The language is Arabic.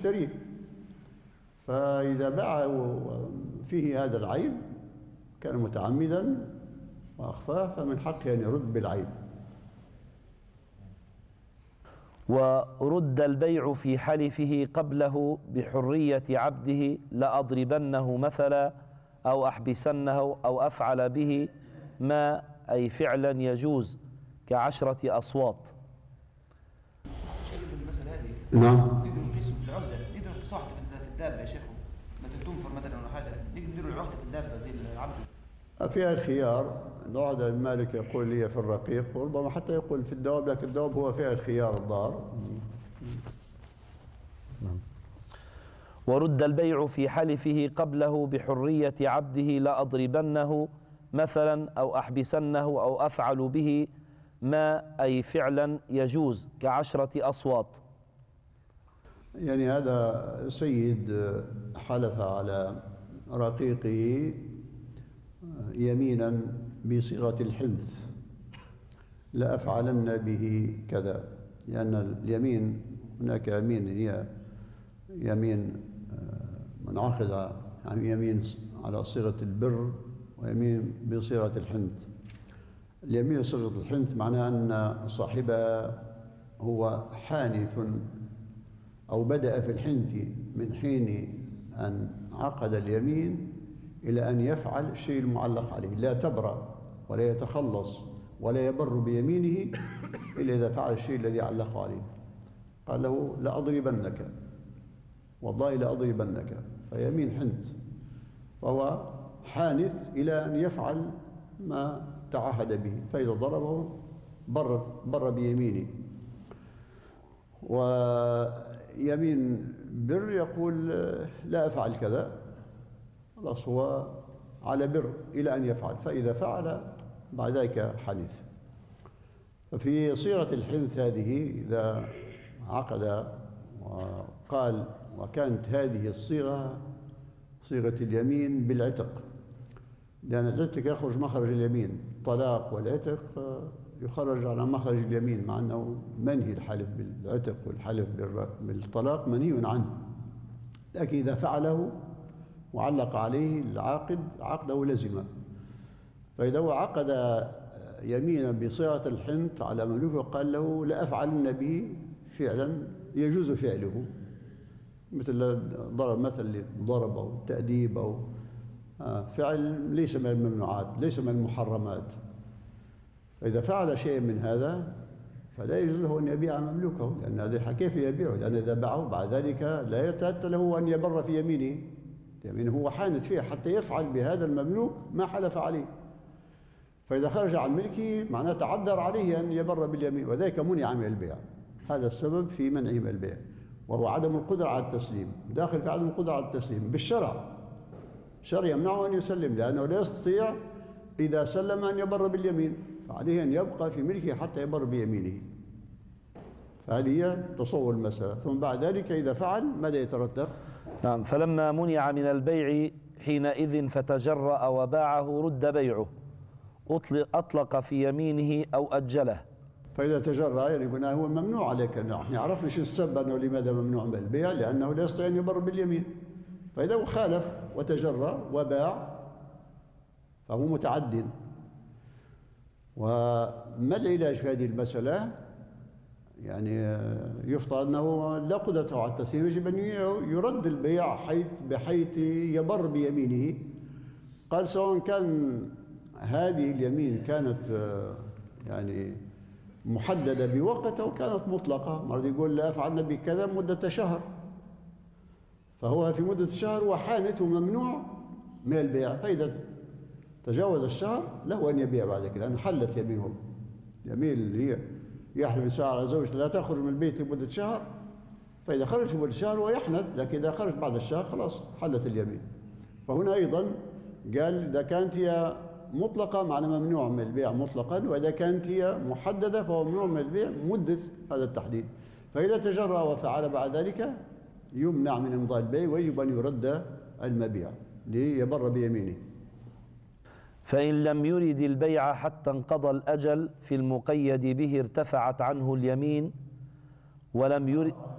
يشتريه، فإذا باع فيه هذا العيب كان متعمدا وأخفاه فمن حقه أن يرد بالعيب. ورد البيع في حلفه قبله بحرية عبده لأضربنه مثلا أو أحبسنه أو أفعل به ما أي فعلا يجوز ك10 أصوات. المسألة هذه نعم. نقدر نقيسه بالعهدة، نقدر نقيسه حتى في الدابة يا شيخ، مثلا تنفر مثلا ولا حاجة، نقدر نديروا العهدة في الدابة زي العبد. فيها الخيار، العهدة المالك يقول لي في الرقيق، وربما حتى يقول في الدواب، لكن الدواب هو فيها الخيار الضار. ورد البيع في حلفه قبله بحرية عبده لأضربنه مثلا أو أحبسنه أو أفعل به ما أي فعلا يجوز ك10 أصوات. يعني هذا سيد حلف على رقيقه يمينا بصيغة الحنث، لأفعلن به كذا، لأن اليمين هناك يمين هي يمين منعقدة، يعني يمين على صيغة البر ويمين بصيغة الحنث. اليمين بصيغة الحنث معناه أن صاحبها هو حانث أو بدأ في الحنث من حين أن عقد اليمين إلى أن يفعل الشيء المعلق عليه، لا تبرأ ولا يتخلص ولا يبر بيمينه إلا إذا فعل الشيء الذي علق عليه. قال له لأضربنك، والله لأضربنك، فيمين حنث، فهو حانث إلى أن يفعل ما تعهد به، فإذا ضربه بر بيمينه. ويمين بر يقول لا أفعل كذا، خلاص هو على بر إلى أن يفعل، فإذا فعل بعد ذلك حنث. ففي صيغة الحنث هذه إذا عقد وقال، وكانت هذه الصيغة صيغة اليمين بالعتق، لأن العتق يخرج مخرج اليمين، الطلاق والعتق يخرج على مخرج اليمين، مع أنه منهي الحلف بالعتق والحلف بالطلاق منهي عنه، لكن إذا فعله وعلق عليه العاقد عقده لزمه. فإذا هو عقد يمينا بصيغة الحنث على مملوكه وقال له لأفعلن به فعلا يجوز فعله، مثل ضرب، مثل ضرب أو تأديب أو فعل ليس من الممنوعات، ليس من المحرمات. فإذا فعل شيء من هذا فلا يجوز له أن يبيع مملوكه، لأن هذا كيف يبيعه؟ لأن إذا باعه بعد ذلك لا يتأتى له أن يبر في يمينه، يمينه هو حانث فيه حتى يفعل بهذا المملوك ما حلف عليه. فإذا خرج عن ملكه معناه تعذر عليه أن يبر باليمين، وذلك منع من البيع. هذا السبب في منعه من البيع، وهو عدم القدرة على التسليم، داخل في عدم القدرة على التسليم بالشرع. الشرع يمنعه أن يسلم، لأنه لا يستطيع إذا سلم أن يبر باليمين، فعليه أن يبقى في ملكه حتى يبر بيمينه. فهذه هي تصور المسألة. ثم بعد ذلك إذا فعل ماذا يترتب؟ نعم. فلما منع من البيع حينئذ فتجرأ وباعه رد بيعه، أطلق في يمينه أو أجله. فإذا تجرأ يعني قلنا هو ممنوع عليك، نحن عرفنا شو السبب أنه لماذا ممنوع من البيع، لأنه لا يستطيع أن يبر باليمين. فإذا هو خالف وتجرأ وباع فهو متعد. وما العلاج في هذه المسألة؟ يعني يفترض أنه لا قدرة على التسليم، يجب أن يرد البيع بحيث يبر بيمينه. قال سواء كان هذه اليمين كانت يعني محددة بوقت أو كانت مطلقة. مرة يقول لا أفعلن بكذا مدة شهر، فهو في مدة شهر وحانث وممنوع من البيع، فإذا تجاوز الشهر له أن يبيع بعد كده، لأن حلت يمينه. يمين اللي هي يحلف الإنسان على زوجته لا تخرج من البيت لمدة شهر، فإذا خرج في مدة شهر هو يحنث، لكن إذا خرج بعد الشهر خلاص حلت اليمين. فهنا أيضا قال إذا كانت هي مطلقة معنى ممنوع من البيع مطلقا، وإذا كانت هي محددة فهو ممنوع من البيع مدة هذا التحديد. فإذا تجرأ وفعل بعد ذلك يمنع من إمضاء البيع، ويجب أن يرد المبيع ليبر بيمينه. فإن لم يرد البيع حتى انقضى الأجل في المقيد به ارتفعت عنه اليمين، ولم يرد